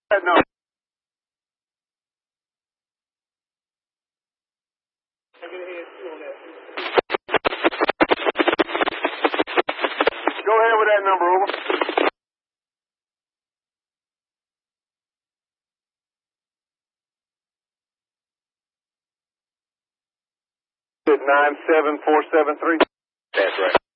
That number. Go ahead with that number, over. 97473. That's right.